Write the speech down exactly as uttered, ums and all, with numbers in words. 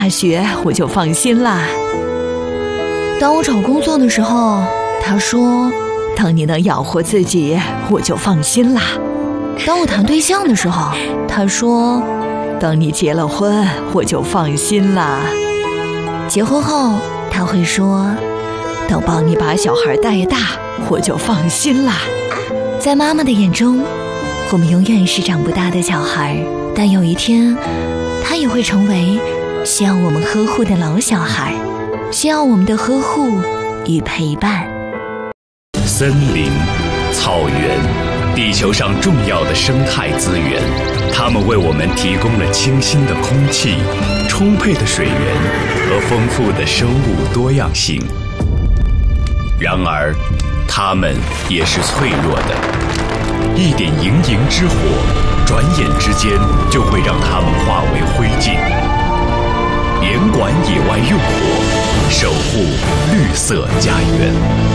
大学我就放心啦。 当我找工作的时候，他说， 当你能养活自己，我就放心啦。 当我谈对象的时候，他说， 等你结了婚，我就放心啦。 结婚后，他会说， 等帮你把小孩带大，我就放心啦。 在妈妈的眼中，我们永远是长不大的小孩，但有一天，他也会成为需要我们呵护的老小孩，需要我们的呵护与陪伴。 森林、草原，地球上重要的生态资源，它们为我们提供了清新的空气、充沛的水源和丰富的生物多样性。然而，它们也是脆弱的，一点营营之火，转眼之间就会让它们化为灰烬。严管野外用火，守护绿色家园。